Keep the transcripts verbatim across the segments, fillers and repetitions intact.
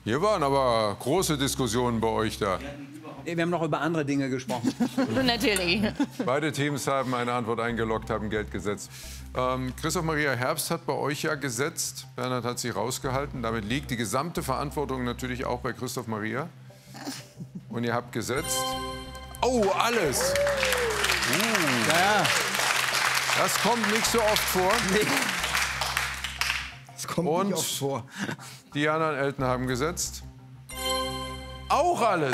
Hier waren aber große Diskussionen bei euch da. Wir haben noch über andere Dinge gesprochen. Natürlich. Beide Teams haben eine Antwort eingeloggt, haben Geld gesetzt. Ähm, Christoph Maria Herbst hat bei euch ja gesetzt. Bernhard hat sich rausgehalten. Damit liegt die gesamte Verantwortung natürlich auch bei Christoph Maria. Und ihr habt gesetzt. Oh, alles! Uh. Ja, Das kommt nicht so oft vor. nee. Das kommt Und nicht oft vor. Diana und Elton haben gesetzt. Auch alles!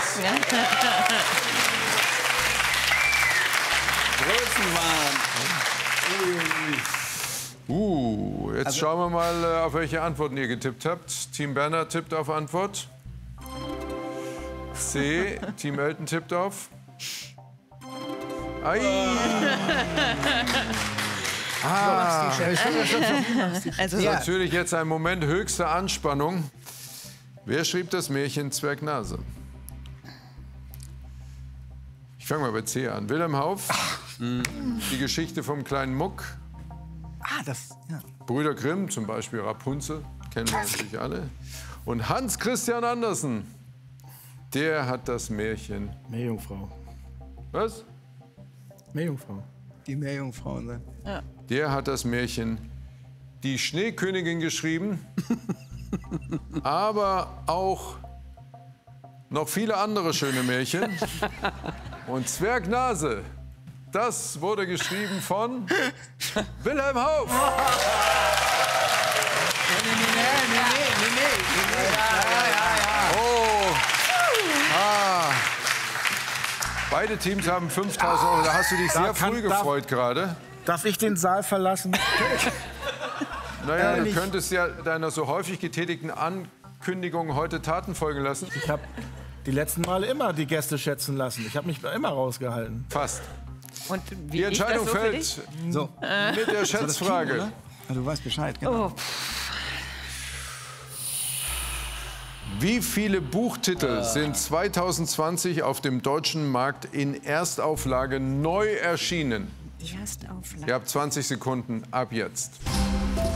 Größenwahn. Uh, jetzt Also- schauen wir mal, äh, auf welche Antworten ihr getippt habt. Team Bernhard tippt auf Antwort. C. Team Elton tippt auf. Ei. Ah, Also, Ja. natürlich jetzt ein Moment höchster Anspannung. Wer schrieb das Märchen Zwergnase? Ich fange mal bei C an. Wilhelm Hauff. Die Geschichte vom kleinen Muck. Ah, das, ja. Brüder Grimm, zum Beispiel Rapunzel, kennen wir natürlich alle. Und Hans Christian Andersen, der hat das Märchen. Meerjungfrau. Was? Meerjungfrau. Die Meerjungfrauen. Ne? Der hat das Märchen Die Schneekönigin geschrieben, aber auch noch viele andere schöne Märchen. Und Zwergnase, das wurde geschrieben von Wilhelm Hauff. Oh. Ah. Beide Teams haben fünftausend Euro. Da hast du dich sehr kann- früh darf- gefreut gerade. Darf ich den Saal verlassen? Naja, du Ehrlich? könntest ja deiner so häufig getätigten Ankündigung heute Taten folgen lassen. Ich habe die letzten Male immer die Gäste schätzen lassen. Ich habe mich immer rausgehalten. Fast. und wie Die ist das Entscheidung so für fällt dich? So. mit der Schätzfrage. Kino, ne? Ah, du weißt Bescheid, genau. Oh, Wie viele Buchtitel sind zweitausendzwanzig auf dem deutschen Markt in Erstauflage neu erschienen? Erstauflage. Ihr habt zwanzig Sekunden ab jetzt.